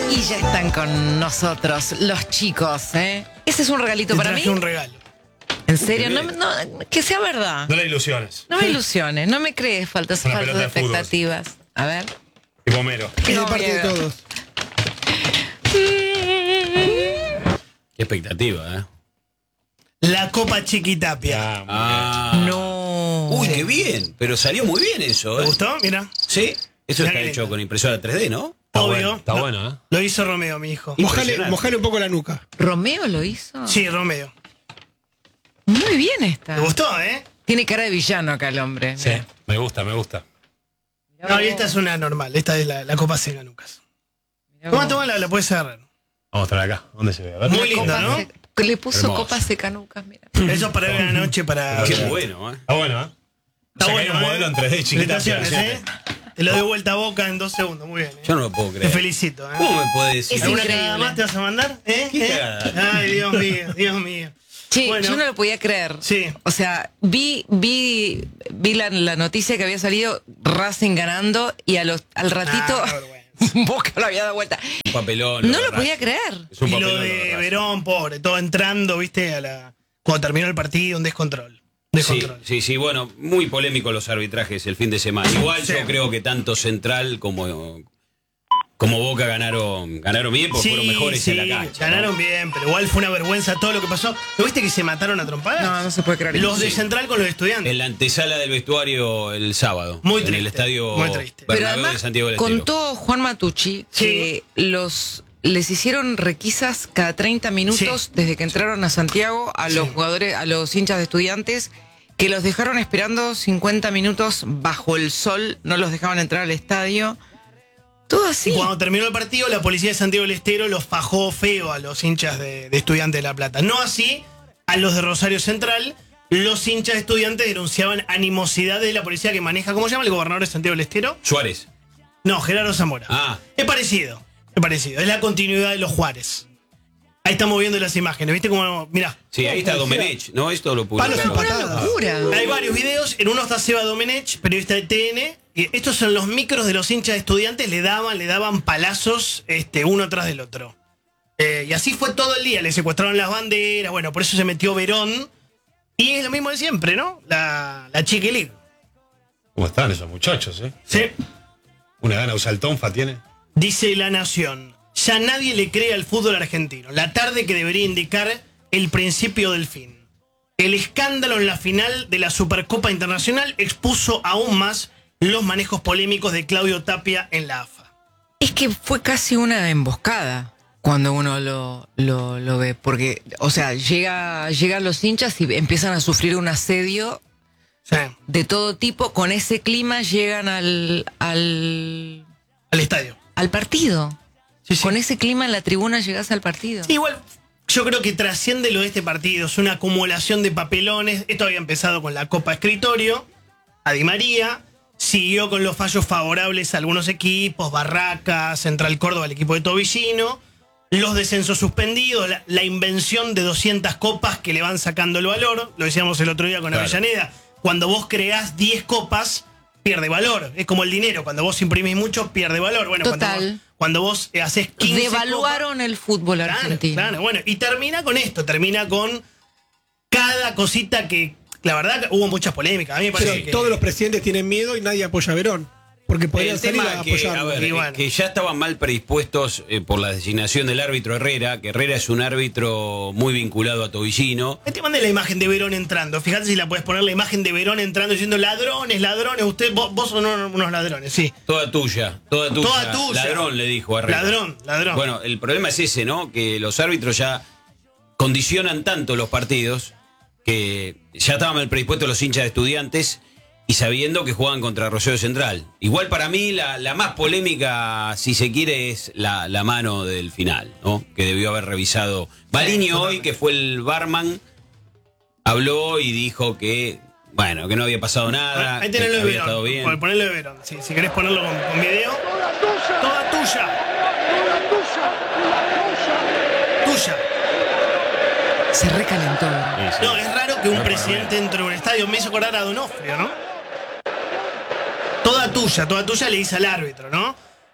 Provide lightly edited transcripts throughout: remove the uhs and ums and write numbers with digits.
Y ya están con nosotros los chicos, ¿eh? Ese es un regalito para mí. Un regalo. ¿En serio? No, que sea verdad. No le ilusiones. No me ilusiones, no me crees faltas Una falsas pelota de fútbol. expectativas. A ver. Tipo Homero. Es de No, parte de miedo. todos. Qué expectativa, ¿eh? La Copa Chiquitapia. No. Uy, qué bien. Pero salió muy bien eso, ¿Te ¿eh? gustó? Mira. Sí. Eso Mirá está qué hecho lindo. con impresora 3D, ¿no? Obvio. Está bueno, ¿eh? Lo hizo Romeo, mi hijo. Impresionante. Mojale un poco la nuca. ¿Romeo lo hizo? Sí, Romeo. Muy bien esta. ¿Te gustó, eh? Tiene cara de villano acá el hombre. Sí, me gusta, me gusta. No, y esta es una normal. Esta es la Copa Seganucas. Toma, la puedes agarrar. Vamos a traer acá. ¿Dónde se ve? A ver. Muy lindo, Copa ¿no? Le puso Hermoso. copas secanucas, mira. Eso para ver a la noche para. Qué bueno, ¿eh? Está bueno, ¿eh? Está Saqué bueno, un modelo en 3D chiquita. Felicitaciones, ¿eh? Te lo doy vuelta a boca en 2 segundos. Muy bien, ¿eh? Yo no lo puedo Te creer. felicito, ¿eh? ¿Cómo me puede decir? Es ¿Alguna increíble. cagada más te vas a mandar? ¿Eh? ¿Qué ¿Eh? cagada? Ay, Dios mío, Dios mío. Che, Bueno. yo no lo podía creer. Sí. O sea, vi la noticia que había salido Racing ganando y al ratito Ah, qué vergüenza. Boca lo había dado vuelta. Un papelón. No de lo Racing. podía creer. Es un Y lo papelón. de Racing. Verón, pobre, todo entrando, viste, cuando terminó el partido, un descontrol. Descontrol. Sí, bueno, muy polémico los arbitrajes el fin de semana. Igual Sí. yo creo que tanto Central como Boca ganaron bien porque fueron mejores en la cancha. Ganaron bien, pero igual fue una vergüenza todo lo que pasó. ¿No viste que se mataron a trompadas? No, no se puede creer. Los de Sí. Central con los estudiantes. En la antesala del vestuario el sábado. Muy En triste, el estadio muy triste. Pero Bernabéu de además Santiago del Estero. contó Juan Matucci que les hicieron requisas cada 30 minutos desde que entraron a Santiago a los Sí. jugadores, a los hinchas de Estudiantes, que los dejaron esperando 50 minutos bajo el sol, no los dejaban entrar al estadio. Todo así. Y cuando terminó el partido, la policía de Santiago del Estero los fajó feo a los hinchas de Estudiantes de La Plata. No así a los de Rosario Central. Los hinchas de Estudiantes denunciaban animosidad de la policía que maneja, ¿cómo se llama el gobernador de Santiago del Estero? Suárez. No, Gerardo Zamora. Ah. Es parecido. Es la continuidad de los Juárez. Ahí estamos viendo las imágenes, ¿viste cómo? Mirá. Sí, ahí está Domenech, ¿no? Esto lo Palos y publicaron. Una patadas. locura. Hay varios videos, en uno está Seba Domenech, periodista de TN, y estos son los micros de los hinchas de Estudiantes, le daban palazos uno tras del otro. Y así fue todo el día, le secuestraron las banderas, bueno, por eso se metió Verón, y es lo mismo de siempre, ¿no? La Chiqui League. ¿Cómo están esos muchachos, eh? Sí. Una gana usaltonfa tiene. Dice La Nación, ya nadie le cree al fútbol argentino, la tarde que debería indicar el principio del fin. El escándalo en la final de la Supercopa Internacional expuso aún más los manejos polémicos de Claudio Tapia en la AFA. Es que fue casi una emboscada cuando uno lo ve, porque, o sea, llegan los hinchas y empiezan a sufrir un asedio Sí, de todo tipo. Con ese clima llegan al al estadio. partido. Sí, sí. Con ese clima en la tribuna llegás al partido. Igual, yo creo que trasciende lo de este partido, es una acumulación de papelones. Esto había empezado con la Copa Escritorio, a Di María, siguió con los fallos favorables a algunos equipos, Barracas, Central Córdoba, el equipo de Tobillino, los descensos suspendidos, la invención de 200 copas que le van sacando el valor, lo decíamos el otro día con Claro. Avellaneda, cuando vos creás 10 copas, pierde valor, es como el dinero, cuando vos imprimís mucho, pierde valor. Bueno, Total. Cuando vos haces 15 Devaluaron el fútbol Claro, argentino. claro, bueno, y termina con esto, termina con cada cosita que, la verdad, que hubo muchas polémicas. A mí me parece Pero que todos los presidentes tienen miedo y nadie apoya a Verón. Porque podrían El salir tema a que, apoyarlo. a ver, Y bueno. que ya estaban mal predispuestos por la designación del árbitro Herrera, que Herrera es un árbitro muy vinculado a Tobillino. te mandé la imagen de Verón entrando. Fíjate si la puedes poner, la imagen de Verón entrando diciendo ladrones, ladrones. Vos son unos ladrones, sí. Toda tuya. Toda tuya. Ladrón, le dijo a Herrera. Ladrón. Bueno, el problema es ese, ¿no? Que los árbitros ya condicionan tanto los partidos que ya estaban mal predispuestos los hinchas de Estudiantes y sabiendo que jugaban contra Rosario Central. Igual para mí la más polémica, si se quiere, es la mano del final, ¿no? Que debió haber revisado. Baliño hoy, que fue el barman, habló y dijo que, bueno, que no había pasado nada, Ahí que tenés lo de había estado Verón. bien. Ponelo de Verón. Sí, si querés ponerlo con video. Toda tuya. Tuya. Se recalentó. Sí, sí. No, es raro que un presidente entre un estadio, me hizo acordar a Donofrio, ¿no? Toda tuya le dice al árbitro, ¿no?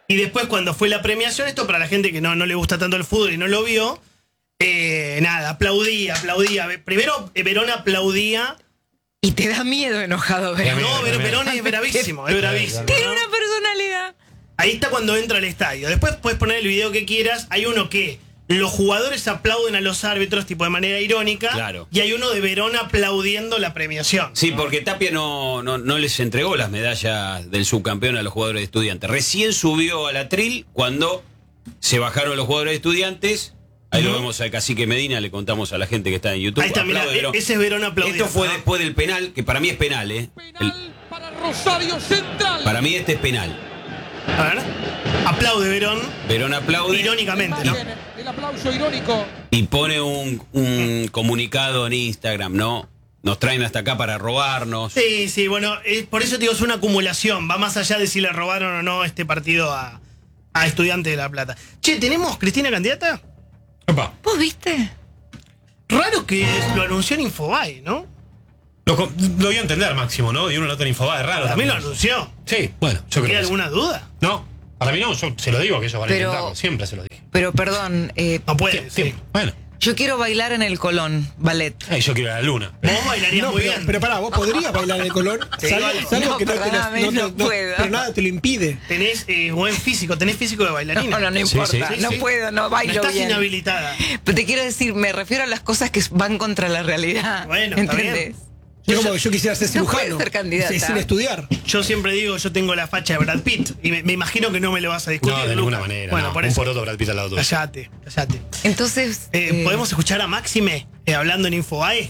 Y después cuando fue la premiación, esto para la gente que no le gusta tanto el fútbol y no lo vio, nada, aplaudía. Primero Verón aplaudía. Y te da miedo enojado, Verón. No, Verón es bravísimo, es bravísimo. Tiene ¿no? una personalidad. Ahí está cuando entra al estadio. Después puedes poner el video que quieras. Hay uno que los jugadores aplauden a los árbitros tipo de manera irónica. Claro. Y hay uno de Verón aplaudiendo la premiación. Sí, porque Tapia no les entregó las medallas del subcampeón a los jugadores de Estudiantes. Recién subió al atril cuando se bajaron los jugadores de Estudiantes. Ahí lo vemos al Cacique Medina, le contamos a la gente que está en YouTube. Ahí está, mirá, Aplaude Verón. ese es Verón aplaudiendo. Esto fue ¿no? después del penal, que para mí es penal, ¿eh? Para Rosario Central. Para mí este es penal. A ver. Aplaude Verón. Verón aplaude Irónicamente, ¿no? El aplauso irónico. y pone un comunicado en Instagram, ¿no? Nos traen hasta acá para robarnos. Sí, bueno, por eso te digo, es una acumulación. Va más allá de si le robaron o no este partido a Estudiantes de La Plata. Che, ¿tenemos Cristina candidata? Opa. ¿Vos viste? Raro que lo anunció en Infobae, ¿no? Lo voy a entender, Máximo, ¿no? Y uno lo nota en Infobae, es raro. También lo también. anunció. Sí, bueno, yo creo ¿Queda que sí. alguna duda? No, para mí no, yo se lo digo que ellos van a Pero- intentarlo, siempre se lo dije. Pero perdón, No puede, sí. Bueno, yo quiero bailar en el Colón, ballet. yo quiero ir a la luna. Vos bailarías No, muy pero, bien. pero pará, vos podrías bailar en el Colón. Sí, Salvo no, que no te perdóname, no puedo. Pero nada te lo impide. Tenés buen físico, tenés físico de bailarina. No Sí, importa, sí, no sí. puedo, no No bailo estás bien. inhabilitada. Pero te quiero decir, me refiero a las cosas que van contra la realidad. Bueno, está ¿entendés? bien. Yo quisiera ser No cirujano. puedes ser candidata. Sin estudiar. Yo siempre digo, yo tengo la facha de Brad Pitt. Y me imagino que no me lo vas a discutir. No, de ninguna manera. Bueno, no. por Un eso. poroto Brad Pitt al lado tuyo. Cállate. Entonces, ¿Podemos escuchar a Máxime hablando en Infobae?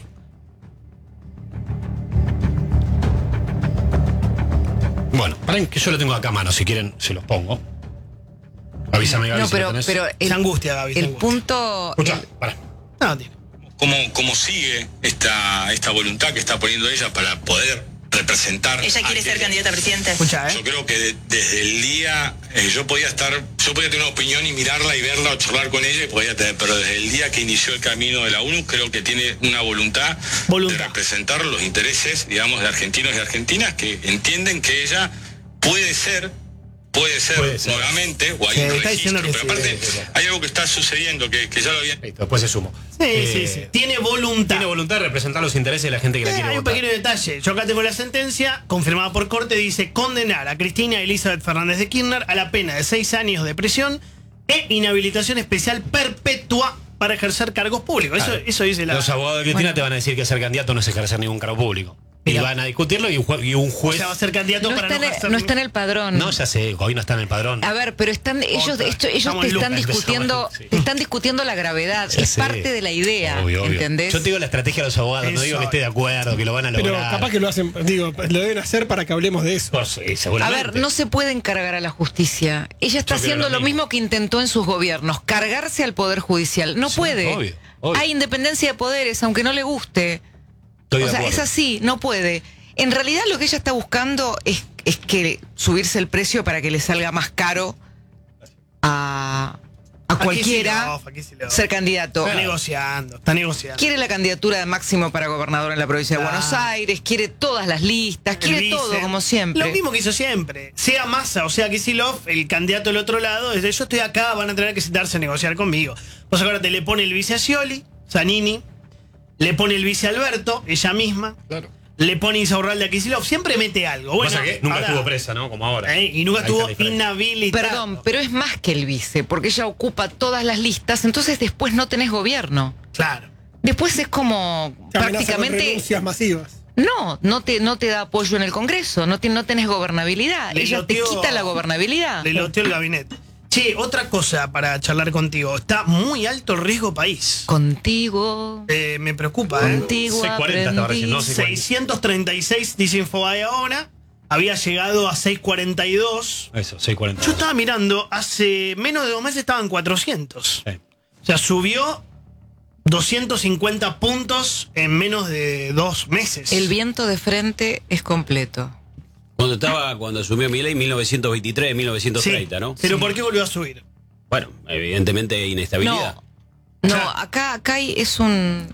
Bueno, paren que yo lo tengo acá a mano, si quieren se los pongo. Avísame, Gaby, no, si lo tenés. pero Se angustia, Gaby, se el angustia. punto, Escuchá, pará. No, tiene. ¿Cómo sigue esta voluntad que está poniendo ella para poder representar? Ella quiere ser candidata a presidente. Escucha, Yo creo que desde el día yo podía tener una opinión y mirarla y verla o charlar con ella y podía tener, pero desde el día que inició el camino de la ONU creo que tiene una voluntad de representar los intereses, digamos, de argentinos y argentinas que entienden que ella puede ser nuevamente, o hay Sí, un está diciendo registro, que pero sí, aparte sí. hay algo que está sucediendo que ya lo habían. Listo, después se sumo. Sí. Tiene voluntad. Tiene voluntad de representar los intereses de la gente que la quiere Hay un votar. pequeño detalle. Yo acá tengo la sentencia, confirmada por corte, dice condenar a Cristina Elizabeth Fernández de Kirchner a la pena de 6 años de prisión e inhabilitación especial perpetua para ejercer cargos públicos. Claro. Eso dice la... Los abogados de Cristina te van a decir que ser candidato no es ejercer ningún cargo público. Y Mirá. van a discutirlo y un O juez. sea, va a ser candidato no para está, ejercer no está en el padrón. No, ya sé, hoy no está en el padrón. A ver, pero ellos Otra. te Estamos en están loop. discutiendo, Sí. te están discutiendo la gravedad. Ya Es sé. parte de la idea, Obvio. ¿entendés? Yo te digo la estrategia de los abogados, no digo Eso. que esté de acuerdo, que lo van a Pero lograr. capaz que lo hacen, lo deben hacer para que hablemos de eso. Pues sí, A seguramente. ver, no se puede encargar a la justicia. Ella está Yo creo haciendo lo lo mismo que intentó en sus gobiernos, cargarse al Poder Judicial. No Sí, puede. obvio. Hay independencia de poderes, aunque no le guste. Estoy de O sea, acuerdo. es así, no puede. En realidad lo que ella está buscando es que subirse el precio para que le salga más caro a cualquiera ser candidato. Está negociando. Quiere la candidatura de Máximo para gobernador en la provincia de Ah. Buenos Aires, quiere todas las listas, quiere El todo vice. como siempre. Lo mismo que hizo siempre. Sea Massa o sea Kicillof, el candidato del otro lado, desde yo estoy acá, van a tener que sentarse a negociar conmigo. Vos acuérdate, le pone el vice a Scioli, Zanini, le pone el vice a Alberto, ella misma, Claro. le pone Insaurralde a Kicillof, siempre mete algo. Bueno, Pasa que nunca ahora- estuvo presa, ¿no? Como ahora. Y nunca Ahí estuvo está la diferencia. inhabilitada. Perdón, pero es más que el vice, porque ella ocupa todas las listas, entonces después no tenés gobierno. Claro. Después es como Amenaza con prácticamente renuncias masivas. no te da apoyo en el Congreso, no tenés gobernabilidad. Le Ella te loteó- quita la gobernabilidad. Le loteó el gabinete. Che, otra cosa para charlar contigo. Está muy alto el riesgo país. Contigo, Me preocupa, ¿eh? contigo 640 estaba recién, no aprendí. 636 dice Infobae ahora. Había llegado a 642. Eso, 640. Yo estaba mirando, hace menos de 2 meses estaban 400. Sí. O sea, subió 250 puntos en menos de 2 meses. El viento de frente es completo. Cuando asumió Milei, 1923, 1930, ¿no? Pero ¿por qué volvió a subir? Bueno, evidentemente inestabilidad. No, acá es un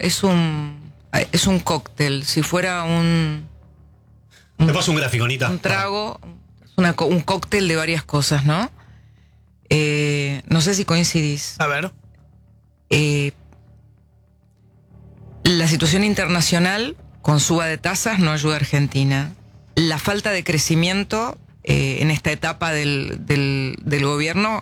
cóctel. Si fuera un Te paso un gráfico, Anita. trago, un cóctel de varias cosas, ¿no? no sé si coincidís. A ver. La situación internacional con suba de tasas no ayuda a Argentina. La falta de crecimiento en esta etapa del gobierno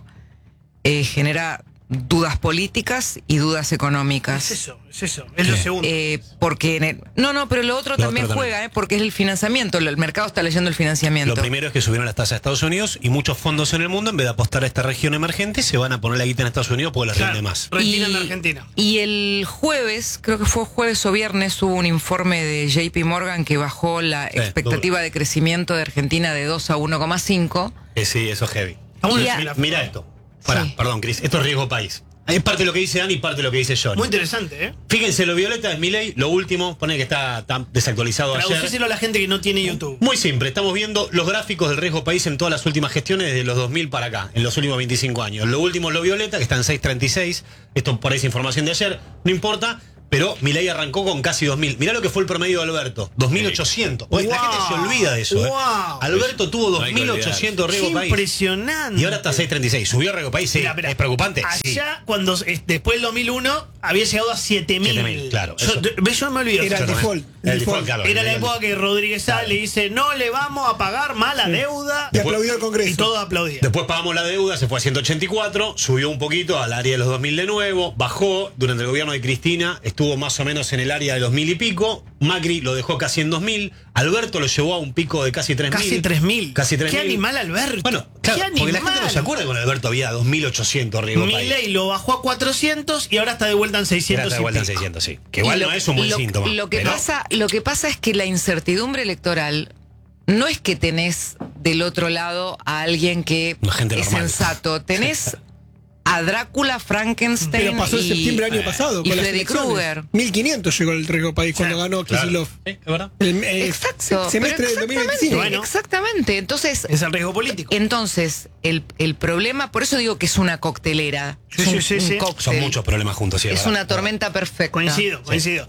genera dudas políticas y dudas económicas. Es eso, es lo segundo. Porque pero lo otro también juega, porque es el financiamiento. El mercado está leyendo el financiamiento. Lo primero es que subieron las tasas de Estados Unidos y muchos fondos en el mundo, en vez de apostar a esta región emergente, se van a poner la guita en Estados Unidos porque las rinde más. Retiran de Argentina. Y el jueves, creo que fue jueves o viernes, hubo un informe de JP Morgan que bajó la expectativa de crecimiento de Argentina de 2 a 1,5. Sí, eso es heavy. Mira esto. Perdón, Cris, esto es riesgo país. Es parte de lo que dice Dani y parte de lo que dice Johnny. Muy interesante, ¿eh? Fíjense, lo violeta de Milei, lo último, pone que está tan desactualizado ayer. Traducíselo a la gente que no tiene YouTube. Muy simple, estamos viendo los gráficos del riesgo país en todas las últimas gestiones desde los 2000 para acá, en los últimos 25 años. Lo último es lo violeta, que está en 6.36. Esto por ahí es información de ayer, no importa. Pero Milei arrancó con casi 2.000. Mirá lo que fue el promedio de Alberto, 2.800. La gente se olvida de eso. Alberto tuvo 2.800 riesgo país. Impresionante. Y ahora está 6.36. ¿Subió riesgo país? Sí. Es preocupante. Allá, cuando después del 2001, había llegado a 7.000. Claro. Yo me olvido. Era el default. Claro, Era la época que Rodríguez Sá le dice, no le vamos a pagar más la deuda. Y aplaudió el Congreso. Y todo aplaudía. Después pagamos la deuda, se fue a 184, subió un poquito al área de los 2.000 de nuevo, bajó durante el gobierno de Cristina, estuvo más o menos en el área de los 1.000 y pico, Macri lo dejó casi en 2.000, Alberto lo llevó a un pico de casi 3.000. Casi 3.000. Qué animal Alberto. Bueno, claro, porque la gente no se acuerda que con Alberto había 2.800 riesgo país. Milei lo bajó a 400 y ahora está de vuelta en 600. Está de vuelta en 600, sí. Que igual no es un buen síntoma. Lo que pasa es que la incertidumbre electoral no es que tenés del otro lado a alguien que es sensato. Tenés a Drácula, Frankenstein. Pero pasó en septiembre del año pasado. Y con Freddy Krueger. 1.500 llegó el riesgo país cuando ganó Kicillof. ¿Es verdad? Exacto. Semestre del 2025. Bueno. Exactamente. Entonces, es el riesgo político. Entonces, el problema, por eso digo que es una coctelera. Sí. Un cóctel. Son muchos problemas juntos, sí. Es una tormenta perfecta. Coincido.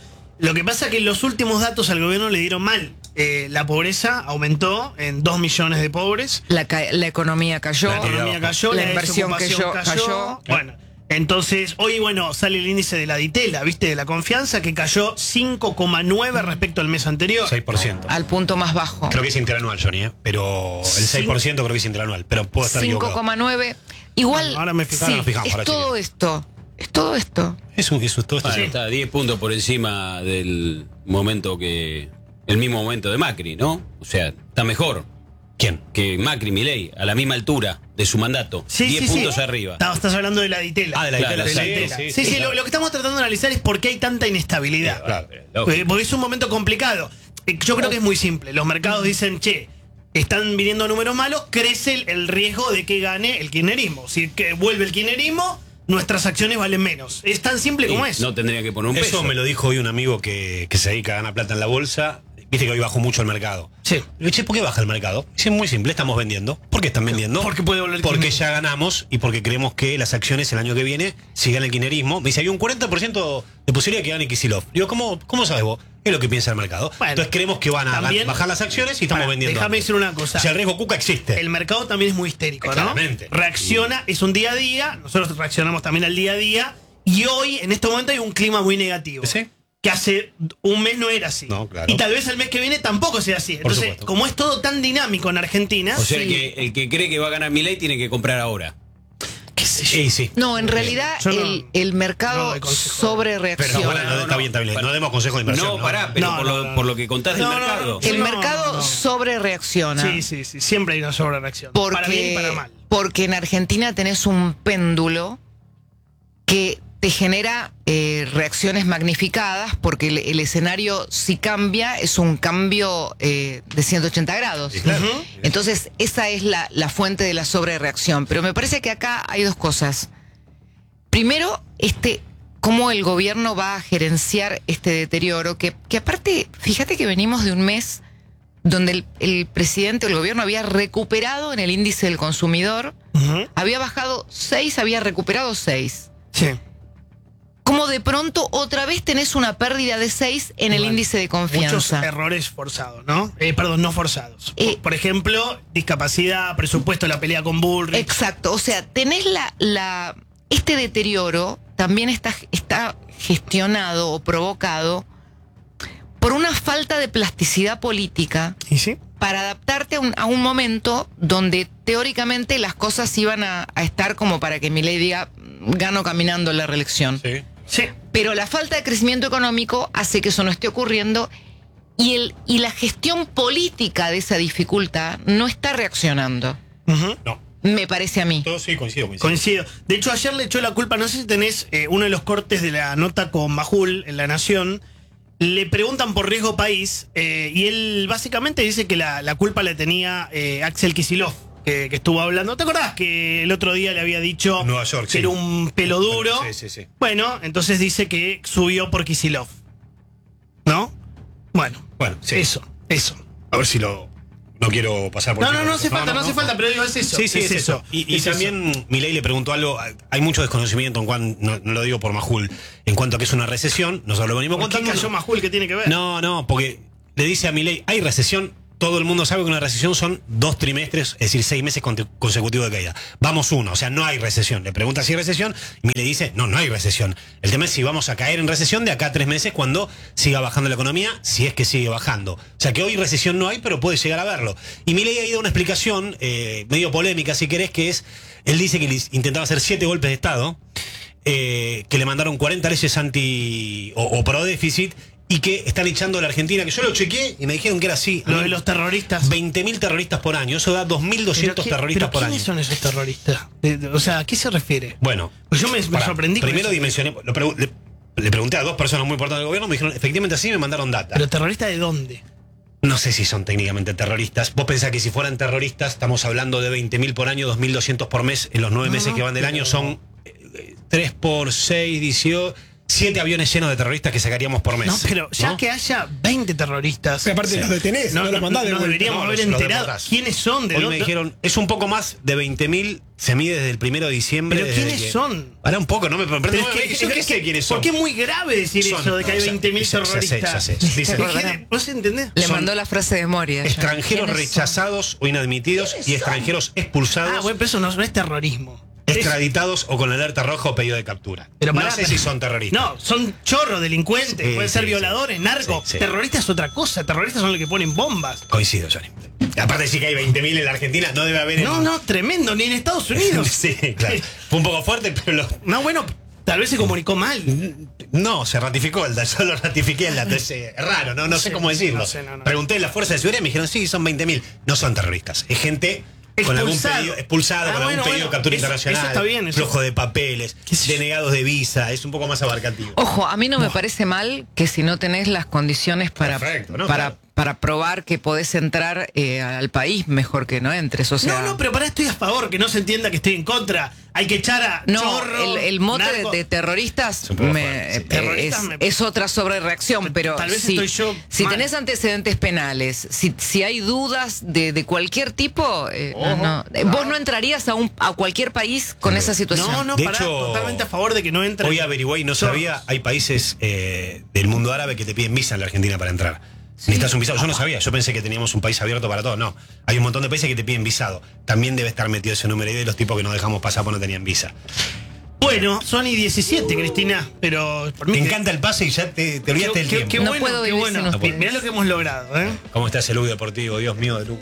Lo que pasa es que los últimos datos al gobierno le dieron mal. La pobreza aumentó en 2 millones de pobres. La economía cayó. La inversión cayó. Bueno, entonces, hoy, sale el índice de la Ditela, ¿viste? De la confianza, que cayó 5,9 respecto al mes anterior. 6%. Al punto más bajo. Creo que es interanual, Johnny, pero el 6% creo que es interanual, pero puedo estar equivocado. 5,9. Igual, ahora me fijo. es todo esto. Es todo esto. Eso es todo esto. Está 10 puntos por encima del momento el mismo momento de Macri, ¿no? O sea, está mejor. ¿Quién? Que Macri, Milei, a la misma altura de su mandato. 10 puntos arriba. Estás hablando de la Ditela. De la Ditela. Sí. Lo que estamos tratando de analizar es por qué hay tanta inestabilidad. Claro. Porque es un momento complicado. Yo creo que es muy simple. Los mercados dicen, están viniendo números malos, crece el riesgo de que gane el kirchnerismo. Si que vuelve el kirchnerismo, nuestras acciones valen menos. Es tan simple como eso. No tendría que poner un peso. peso. Eso me lo dijo hoy un amigo que se dedica a ganar plata en la bolsa. Viste que hoy bajó mucho el mercado. Sí. Le dije, ¿por qué baja el mercado? Es muy simple, estamos vendiendo. ¿Por qué están vendiendo? Porque puede volver el Porque kirchnerismo. ya ganamos y porque creemos que las acciones el año que viene sigan el kirchnerismo. Me dice, hay un 40% de posibilidad de que gane Kicillof. Digo, ¿cómo sabes vos? Es lo que piensa el mercado. Bueno, entonces creemos que van a bajar las acciones y estamos vendiendo. Déjame decir una cosa. O sea, el riesgo Cuca existe. El mercado también es muy histérico, ¿no? Claramente. Reacciona, es un día a día. Nosotros reaccionamos también al día a día. Y hoy, en este momento, hay un clima muy negativo. ¿Sí? Que hace un mes no era así. No, claro. Y tal vez el mes que viene tampoco sea así. Entonces, supuesto. como es todo tan dinámico en Argentina. O sea que el que cree que va a ganar Milei tiene que comprar ahora. Sí. No, en realidad el mercado sobre reacciona. Pero bueno, está bien. No demos consejo de inversión. No, pará, pero por lo que contás del mercado. El mercado sobre reacciona. Sí. Siempre hay una sobre reacción. Para bien y para mal. Porque en Argentina tenés un péndulo que te genera reacciones magnificadas, porque el escenario, si cambia, es un cambio de 180 grados. Sí, claro. Entonces, esa es la fuente de la sobrereacción. Pero me parece que acá hay dos cosas. Primero, cómo el gobierno va a gerenciar este deterioro, que aparte, fíjate que venimos de un mes donde el presidente o el gobierno había recuperado en el índice del consumidor, había bajado 6, había recuperado 6. Sí. cómo de pronto otra vez tenés una pérdida de 6 en el índice de Muchos confianza. errores forzados, ¿no? Perdón, no forzados. Por ejemplo, discapacidad, presupuesto, la pelea con Bullrich. Exacto, o sea, tenés este deterioro también está gestionado o provocado por una falta de plasticidad política ¿Y sí? para adaptarte a un momento donde teóricamente las cosas iban a estar como para que Milei diga, gano caminando la reelección. Sí. Sí. Pero la falta de crecimiento económico hace que eso no esté ocurriendo y la gestión política de esa dificultad no está reaccionando, Ujú. No. me parece a mí. Todo sí, coincido. Coincido. De hecho, ayer le echó la culpa, no sé si tenés uno de los cortes de la nota con Majul en La Nación. Le preguntan por riesgo país y él básicamente dice que la culpa la tenía Axel Kicillof, que estuvo hablando. ¿Te acordás que el otro día le había dicho Nueva York, que sí. era un pelo duro? Sí. Bueno, entonces dice que subió por Kicillof. ¿No? Bueno, Sí. eso. A ver si lo... No quiero pasar por... No hace falta, pero digo, es eso. Sí, es eso. Y Es también Milei le preguntó algo, hay mucho desconocimiento, no lo digo por Majul, en cuanto a que es una recesión, nosotros lo venimos ¿Por qué contando. cayó Majul? ¿Qué tiene que ver? No, porque le dice a Milei, hay recesión, todo el mundo sabe que una recesión son 2 trimestres, es decir, 6 meses consecutivos de caída. Vamos 1, o sea, no hay recesión. Le pregunta si hay recesión y Milei dice, no hay recesión. El tema es si vamos a caer en recesión de acá a 3 meses cuando siga bajando la economía, si es que sigue bajando. O sea, que hoy recesión no hay, pero puede llegar a verlo. Y Milei ha ido a una explicación medio polémica, si querés, que es, él dice que intentaba hacer 7 golpes de Estado, que le mandaron 40 leyes o pro déficit, y que están echando a la Argentina, que yo lo chequeé y me dijeron que era así. Lo de los terroristas. 20.000 terroristas por año, eso da 2.200 terroristas por año. ¿Quiénes son esos terroristas? O sea, ¿a qué se refiere? Bueno, Pues yo me sorprendí. con Primero eso. dimensioné, le pregunté a 2 personas muy importantes del gobierno, me dijeron, efectivamente así, me mandaron data. ¿Pero terroristas de dónde? No sé si son técnicamente terroristas. Vos pensás que si fueran terroristas, estamos hablando de 20.000 por año, 2.200 por mes, en los 9 meses que van del año, son 3 por 6, 18... 7 aviones llenos de terroristas que sacaríamos por mes. No, pero ya ¿no? que haya 20 terroristas. Pero aparte los detenés, no los mandás de nos vuelta. deberíamos No, haber los enterado. deportás. ¿Quiénes son? Hoy me dijeron, es un poco más de 20.000, se mide desde el 1 de diciembre. ¿Pero desde quiénes que- son? Pará un poco, no me Pero yo qué sé quiénes son. Porque es muy grave decir Son, eso de que hay o sea, 20.000 ya sé, terroristas. ya sé. Dice, ¿Vos entendés? Le son mandó la frase de Moria. ya. extranjeros ¿Quiénes son? rechazados o inadmitidos y extranjeros expulsados, Ah, bueno, pero eso no es terrorismo. extraditados o con alerta roja o pedido de captura. Pero no pará, sé pero- si son terroristas. No, son chorros, delincuentes, Sí, pueden ser sí, violadores, narcos. sí. Terroristas es otra cosa. Terroristas son los que ponen bombas. Coincido, Johnny. Aparte de sí que hay 20.000 en la Argentina, no debe haber... No, tremendo, ni en Estados Unidos. Sí, claro. Fue un poco fuerte, pero No, bueno, tal vez se comunicó mal. no, se ratificó el dato, yo lo ratifiqué el dato, es raro, no sé cómo decirlo. no sé, no. Pregunté en la Fuerza de Seguridad y me dijeron, sí, son 20.000. No son terroristas, es gente con algún Expulsado. pedido, expulsado, Ah, con algún bueno, pedido de bueno, captura eso internacional, está bien, eso. flujo de papeles, ¿Qué sé yo? denegados de visa, es un poco más abarcativo. Ojo, a mí no me parece mal que si no tenés las condiciones Perfecto, ¿no? Claro. para probar que podés entrar al país, mejor que no entres. O sea, No, pero para estoy a favor, que no se entienda que estoy en contra. Hay que echar a no, chorro, el mote narco. de terroristas un poco fuerte, sí. Terroristas me- es otra sobrereacción, pero Tal vez si, estoy yo si mal. tenés antecedentes penales, si hay dudas de cualquier tipo, vos no entrarías a cualquier país con esa situación. No, De pará, hecho, totalmente a favor de que no entre. Hoy averigué y no sabía, hay países del mundo árabe que te piden visa en la Argentina para entrar. Necesitas un visado. Yo no sabía, yo pensé que teníamos un país abierto para todos. No, hay un montón de países que te piden visado. También debe estar metido ese número ahí de los tipos que no dejamos pasar porque no tenían visa. Bueno, son y 17, Cristina, pero por mí Me que- encanta el pase y ya te olvidaste del tiempo. Qué No bueno, puedo qué vivir bueno. sin ustedes. Mirá lo que hemos logrado, ¿eh? ¿Cómo está ese look deportivo? Dios mío, de look.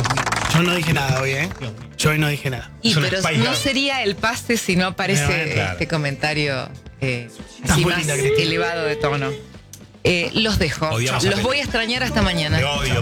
Yo no dije nada hoy, ¿eh? Yo hoy no dije nada. Y Es un pero Spice no Girl. sería el pase si no aparece Bueno, claro. este comentario Estás así muy más linda, Cristina. elevado de tono. Los dejo. Odiamos a Los Pele. voy a extrañar hasta mañana. Te odio.